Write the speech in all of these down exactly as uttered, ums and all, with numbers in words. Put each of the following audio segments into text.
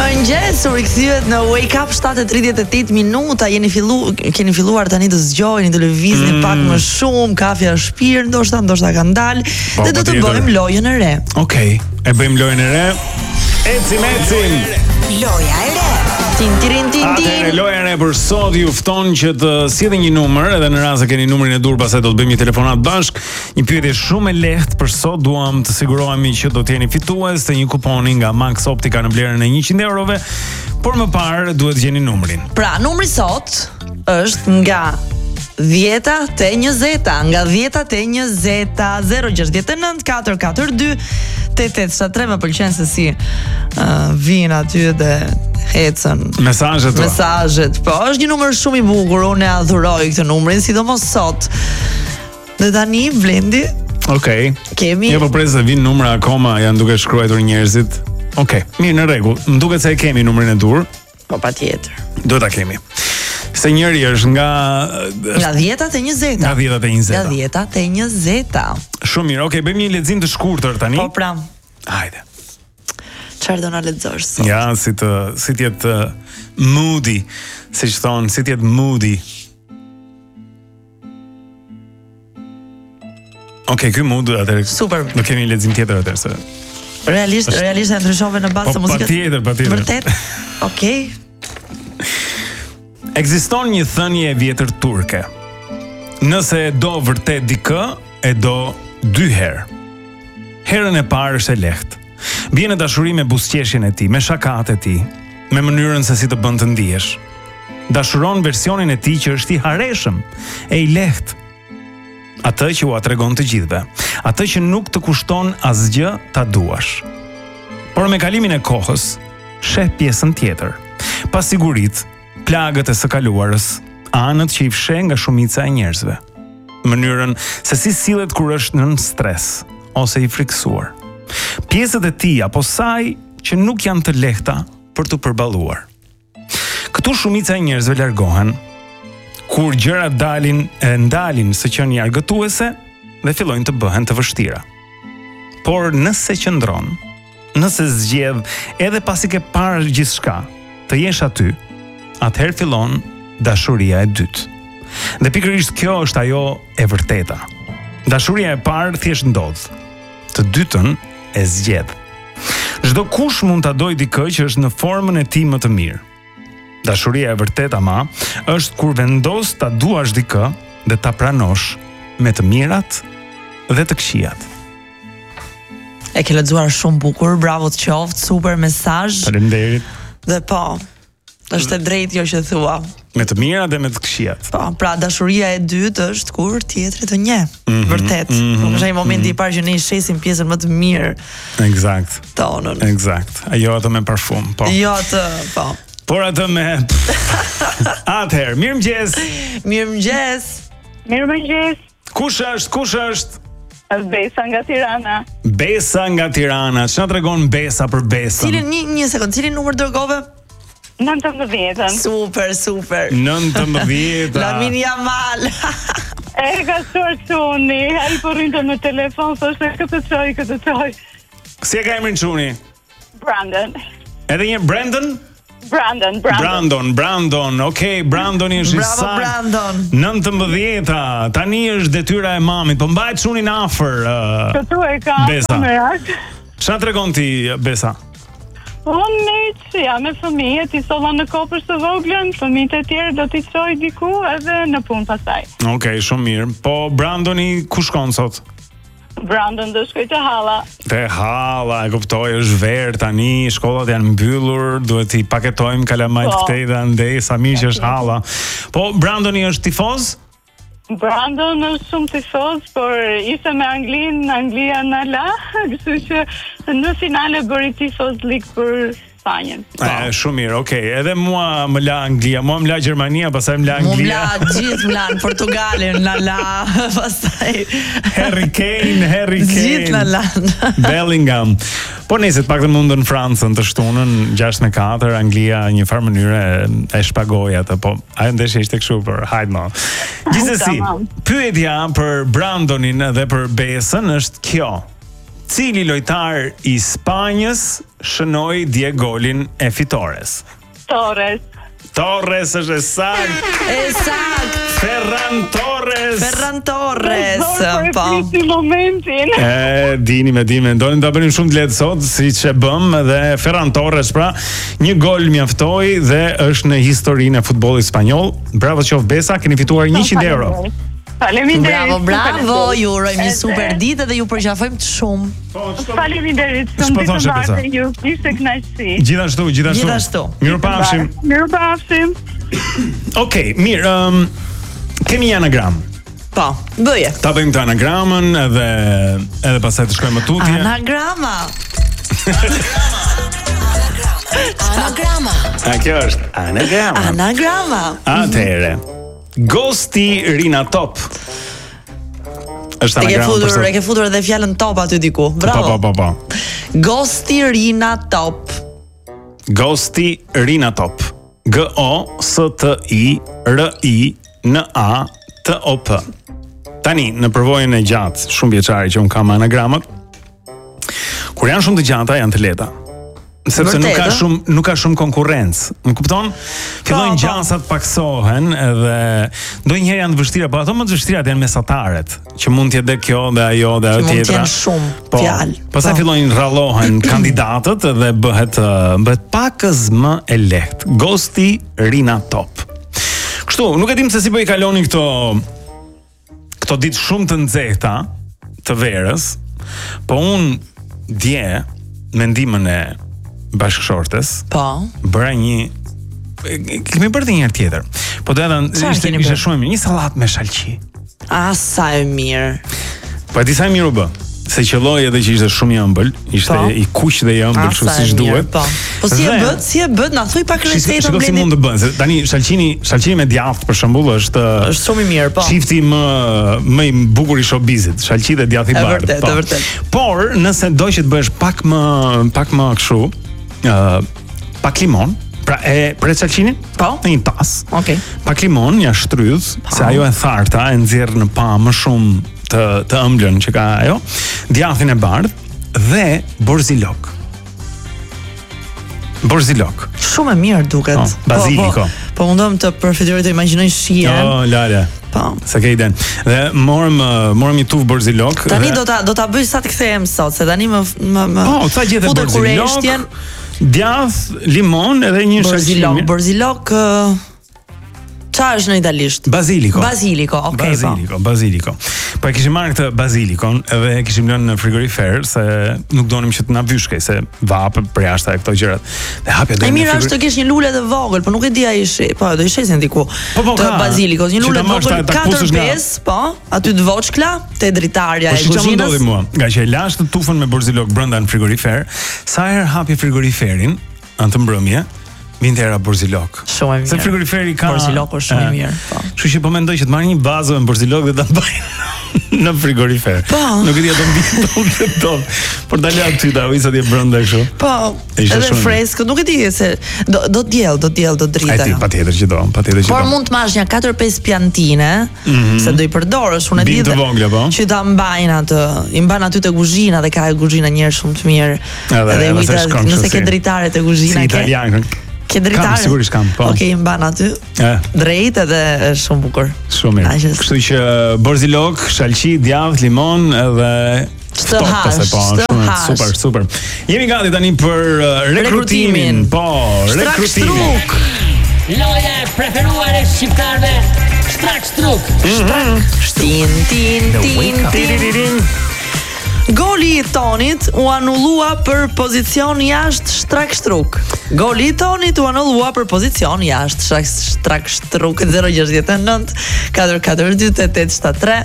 Mirëmëngjes, u rikthyet në Wake Up shtatë e tridhjetë e tetë minuta. Jeni fillu, keni filluar tani të zgjojeni, të lëvizni mm. pak më shumë, kafja është pirë, ndoshta ndoshta ka ndal, dhe do të bëjmë lojën e re. Okej, okay, e bëjmë lojën e re. Ecim, ecim. Loja e re. Tin tin tin tin. Atëherë loja e re për sot ju fton që të sjellni një numër, edhe në rast se keni numrin e dur, pastaj do të bëjmë një telefonat bashk. Një pyetje shumë e lehtë për sot, duam të sigurohemi që do të jeni fitues të një kuponi nga Max Optica në vlerën e njëqind eurove, por më parë duhet të gjeni numrin. Pra, numri sot është nga dhjeta te njëzeta, nga dhjeta te njëzeta, zero gjashtëdhjetë e nëntë katër katër dy tetë tetë tre. Më pëlqen se si uh, vinë aty dhe hecën mesazhet. Mesazhet. Po, është një numër shumë i bukur, unë e adhuroj këtë numrin, sidomos sot. Dhe tani Blendi. Okej. Okay. Kemi. Jo, po pres se vinë numra akoma, janë duke shkruar njerëzit. Okej, okay. Mirë, në rregull. Më duket se e kemi numrin e dur. Po patjetër. Duhet ta kemi. Se njëri është nga nga dhjeta te njëzeta. Nga dhjeta te njëzeta. Nga dhjeta te njëzeta. Shumë mirë. Okej, okay, bëjmë një lexim të shkurtër tani. Po pra. Hajde. Çfarë do na lexosh sot? Ja, si të si të jetë uh, moody, siç thon, si të jetë moody. Okej, okay, ky mood atëherë. Super. Do kemi një lexim tjetër atëherë se. Realisht, është... realisht e ndryshove në bazë të muzikës. Po patjetër, patjetër. Vërtet? Okej. Okay. Ekziston një thënie e vjetër turke. Nëse e do vërtet dikë, e do dy herë. Herën e parë është e lehtë. Bie në dashuri me buzëqeshjen e tij, me shakat e tij, me mënyrën se si të bën të ndihesh. Dashuron versionin e tij që është i hareshëm, e i lehtë. Atë që ua tregon të gjithëve, atë që nuk të kushton asgjë ta duash. Por me kalimin e kohës, sheh pjesën tjetër. Pasiguritë, plagët e së kaluarës, anët që i fsheh nga shumica e njerëzve. Mënyrën se si sillet kur është nën stres ose i friksuar. Pjesët e tij apo saj që nuk janë të lehta për të përballuar. Këtu shumica e njerëzve largohen kur gjërat dalin e ndalin së qenë argëtuese dhe fillojnë të bëhen të vështira. Por nëse qëndron, nëse zgjedh edhe pasi ke parë gjithçka, të jesh aty, atëherë fillon dashuria e dytë. Dhe pikërisht kjo është ajo e vërteta. Dashuria e parë thjesht ndodh. Të dytën e zgjedh. Çdo kush mund ta dojë dikë që është në formën e tij më të mirë. Dashuria e vërteta ma është kur vendos ta duash dikë dhe ta pranosh me të mirat dhe të këqijat. E ke lexuar shumë bukur, bravo të qoftë, super mesazh. Faleminderit. Dhe po, është e drejtë kjo që thua. Me të mirat dhe me të këqijat. Po, pra dashuria e dytë është kur tjetri të njeh. Mm -hmm, vërtet. Mm -hmm, Nuk është ai momenti mm -hmm. i parë që ne i shesim pjesën më të mirë. Eksakt. Tonën. Eksakt. Ajo atë me parfum, po. Jo atë, po. Por atë me atëherë, mirëmëngjes. Mirëmëngjes. Mirëmëngjes. Kush është? Kush është? Besa nga Tirana. Besa nga Tirana. Ç'na tregon Besa për Besën? Cilin një një sekond, cilin numër dërgove? nëntëmbëdhjetë. Super, super. nëntëmbëdhjetë. Lamin Jamal. E ka sortuni, ai po rrinte në telefon, thoshte këtë çoj, këtë çoj. Si e ka emrin çuni? Brandon. Edhe një Brandon? Brandon, Brandon. Brandon, Brandon. Okej, okay, Brandoni është i saktë. Bravo Brandon. nëntëmbëdhjetë. Tani është detyra e mamit. Po mbaj çunin afër. Uh, Këtu e ka. Besa. Çfarë tregon ti, Besa? Unë që jam me fëmijët, i solla në kopës të voglën, fëmijët e tjerë do t'i çoj diku edhe në punë pastaj. Okej, okay, shumë mirë. Po Brandoni ku shkon sot? Brandon do shkoj te halla. Te halla, e kuptoj, është verë tani, shkollat janë mbyllur, duhet i paketojmë kalamajt po. Këtej dhe andej, sa mirë që është halla. Po Brandoni është tifoz? Brandon është shumë tifoz, por ishte me Anglinë, Anglia në la, kështu që në finale bëri tifoz lik për Spanjën. E, shumë mirë, okej. Okay. Edhe mua më la Anglia, mua më la Gjermania, pastaj më la Anglia. Mua më la gjithë më la në Portugalin, la la, pastaj Harry Kane, Harry Kane. Gjithë la la. Bellingham. Po nëse të paktën mundën Francën të shtunën gjashtë me katër, Anglia në një farë mënyrë e shpagoi atë, po ajo ndeshje ishte kështu për hajde më. Gjithsesi, pyetja për Brandonin dhe për Besën është kjo. Cili lojtar i Spanjës shënoi dje golin e fitores? Torres. Torres është e saktë. E sakt. Ferran Torres. Ferran Torres. Zor, Po. për e momentin. E, dini me dini, ndonim ta bënim shumë të lehtë sot, siç e bëm dhe Ferran Torres, pra, një gol mjaftoi dhe është në historinë e futbollit spanjoll. Bravo qoftë Besa, keni fituar njëqind euro. Faleminderit. Bravo, bravo. Ju urojmë një Edhe- super ditë dhe ju përqafojmë të shumë. Faleminderit. Shpo Shumë thon ditë Shepesa. bashkë ju. Ishte kënaqësi. Gjithashtu, gjithashtu. Gjithashtu. Mirupafshim. Mirupafshim. Okej, mirë, um, kemi një anagram. Po, bëje. Ta bëjmë të anagramën edhe edhe pastaj të shkojmë më tutje. Anagrama. Anagrama. A kjo është anagrama. Anagrama. Atëherë. Ghosti Rina Top. Është E ke anagrama për futur, sot. e ke futur edhe fjalën top aty diku. Bravo. Po, po, po, po. Ghosti Rina Top. Ghosti Rina Top. G O S T I R I N A T O P. Tani, në përvojën e gjatë, shumë vjeçare që un kam anagramat. Kur janë shumë të gjata, janë të lehta. Sepse nuk Vërtet, ka ë? shumë nuk ka shumë konkurrencë. Më kupton? Fillojnë po. gjasat paksohen edhe ndonjëherë janë të vështira, po ato më të vështirat janë mesataret, që mund të jetë dhe kjo dhe ajo dhe ajo Që mund të tjetra. jenë shumë Po, fjalë. pastaj Po. fillojnë rrallohen kandidatët dhe bëhet uh, bëhet pakës më e lehtë. Ghosti Rina Top. Kështu, nuk e dim se si po i kaloni këto këto ditë shumë të nxehta të verës, po un dje me ndihmën e bashkëshortes Po. bëra një e- kemi bërë edhe një herë tjetër. Po do edhe Çfarë ishte keni ishte bërë? shumë e mirë, një sallatë me shalqi. A sa e mirë. Po e di sa e mirë u bë. Se qelloi edhe që ishte shumë i ëmbël, ishte Po. i kuq dhe i ëmbël, A kështu sa e siç mirë. duhet. Po. Po si e Dhe- bët? Si e bët? Na thuj pak Shiko recetën shiko si Blendi. mund të bën, se tani shalqini, shalqini me djathtë për shembull është Është shumë i mirë, po. çifti më më i bukur i showbizit, shalqi dhe djathi i E bardhë. vërtet, po. e vërtet. Por nëse do që të bësh pak më pak më kështu, ë pak limon, pra e pre shalqinin, Po. në një tas. Okej. Pak limon, ja shtrydh, se ajo e tharta e nxjerr në pa më shumë të të ëmblën që ka ajo, djathin e bardhë dhe borzilok. Borzilok. Shumë e mirë duket. Po, baziliko. Po, po, po mundom të përfitoj të imagjinoj shihen. Jo, lale. Po. Se ke iden. Dhe morëm uh, morëm një tuf borzilok. Tani dhe... do ta do ta bëj sa të kthehem sot, se tani më më më. Po, sa gjethe futet borzilok, kureshtjen. djath, limon edhe një Borzilok, shalqim. borzilok. ë, Qa është në italisht? Baziliko. Baziliko, okay, po. Baziliko, baziliko. Po e kishim marrë këtë bazilikon edhe e kishim lënë në frigorifer se nuk donim që të na vyshkej se vapë për jashtë e këto gjërat. Dhe hapja E deri në mirë frigorifer. është të kesh një lule të vogël, po nuk e di ai shi, po do i shesin diku. Po, po, të ka. bazilikos, një Që lule ta të marrësh vogël ta- ta katër kusësh nga- pesë, po, aty të voçkla, te dritarja Po e shi çfarë kuzhinës. ndodhi mua? Nga që e lash të tufën me borzilok brenda në frigorifer, sa herë hapje frigoriferin, anë të mbrëmje, vinte era borzilok. Shumë e mirë. Se frigoriferi ka Borzilok është shumë i e, mirë, po. Kështu që po mendoj që të marr një bazë me borzilok dhe ta mbaj në frigorifer. Po. Nuk e di ato mbi të top. Por dalë aty ta visa ti brenda kështu. Po, Ishte edhe shumë- freskë, nuk e di se do do djell, do djell, do Ai drita. ti patjetër që do, patjetër që Por do. mund të marrësh një katër pesë piantine, se do i përdorësh, unë e di. Bimë të dhe- vogla, po. Që ta mbajnë atë, i mban aty te kuzhina dhe ka e kuzhina një herë shumë të mirë. Edhe- Edhe edhe i se vita, shkon kështu nëse ke si- dritare te kuzhina Si ke. italian. Ke dritare? Kam, sigurisht kam, po. Okej, i mban aty. E. Drejt edhe është shumë bukur. Shumë mirë. Aqës. Kështu që borzilok, shalqi, djath, limon edhe Ç'të ftohtë, hash, se po, ç'të shumë hash. super, super. Jemi gati tani për uh, rekrutimin. Rekrutimin. Po, Shtrak rekrutimin. shtruk. Loja e preferuar e shqiptarve, Shtrak Shtruk. Tin tin tin tin. Tiririn. Goli i Tonit u anullua për pozicion jashtë Shtrak Shtruk. Goli i Tonit u anullua për pozicion jashtë Shtrak Shtrak Shtruk zero gjashtëdhjetë e nëntë katër katër dy tetë tetë shtatë tre.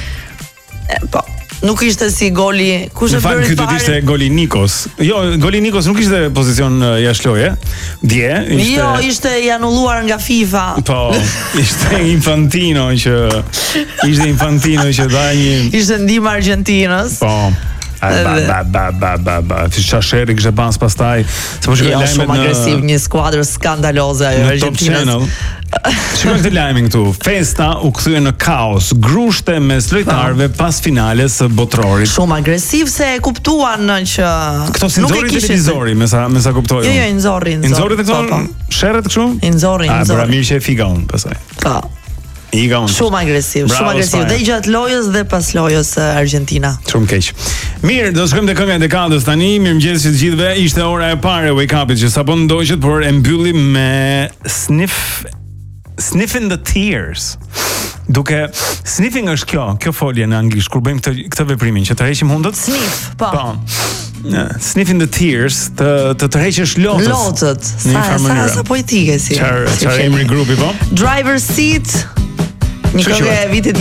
E, Po, nuk ishte si goli kush Në e fakt bëri ky do të ishte fare. goli Nikos. Jo, goli Nikos nuk ishte pozicion uh, jashtëloje. Dje ishte Jo, ishte i anulluar nga FIFA. Po, ishte Infantino që ishte Infantino që dha një Ishte ndihmë Argjentinës. po. Ba ba ba ba ba ba. Fisha sherri kishte pas pastaj. Sepse shikoj Jo, lajmet shumë agresiv, një skuadër skandaloze ajo e Argentinës. Shikoj këtë lajmin këtu. Festa u kthye në kaos. Grushte mes lojtarëve pas finales së botrorit. Shumë agresiv se e kuptuan që Këto si nxorri televizori, me sa me sa kuptoj. Jo, jo, i nxorri, I nxorri të këto sherret kështu? I nxorri, i A, nxorri. bëra mirë që e fika unë pastaj. Po. I ga unë. Shumë agresiv, Bravo, shumë agresiv. Spanja. Dhe gjatë lojës dhe pas lojës e Argentina. Shumë keq. Mirë, do shkojmë te kënga e dekadës tani. Mirëmëngjes të gjithëve. Ishte ora e parë e Wake Up-it që sapo ndoqet, por e mbyllim me Sniff Sniffing the Tears. Duke sniffing është kjo, kjo folje në anglisht kur bëjmë këtë këtë veprimin që tërheqim hundët. Sniff, po. Po. Ja, sniffing the tears, të të tërheqësh lotës. Lotët. Në një Sa farë sa mënyre. sa poetike si. Çfarë si çfarë kemi. emri grupi po? Driver seat. Një Çu këngë quhet? e vitit